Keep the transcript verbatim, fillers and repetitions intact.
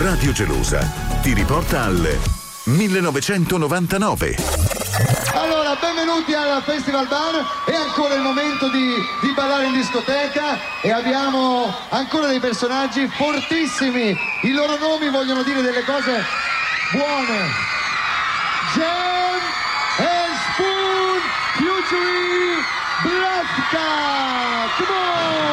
Radio Gelosa ti riporta al millenovecentonovantanove. Allora, benvenuti al Festival Bar. È ancora il momento di, di ballare in discoteca e abbiamo ancora dei personaggi fortissimi. I loro nomi vogliono dire delle cose buone. Jam and Spoon featuring Blasca. Come on!